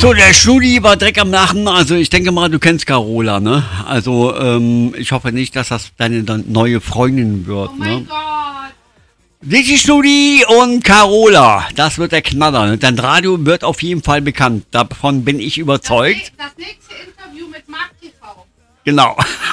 So, der Schnudi war Dreck am Nachen. Also ich denke mal, du kennst Carola, ne? Also ich hoffe nicht, dass das deine neue Freundin wird, Oh mein ne? Gott. Digi Schnudi und Carola, das wird der Knaller. Ne? Dein Radio wird auf jeden Fall bekannt. Davon bin ich überzeugt. Das nächste Interview mit Markt TV. Genau.